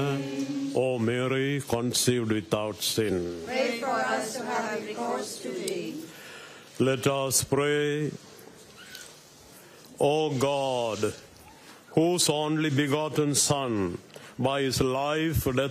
O Mary, conceived without sin. Pray for us who have recourse to thee. Let us pray. O God, whose only begotten Son, by his life, death,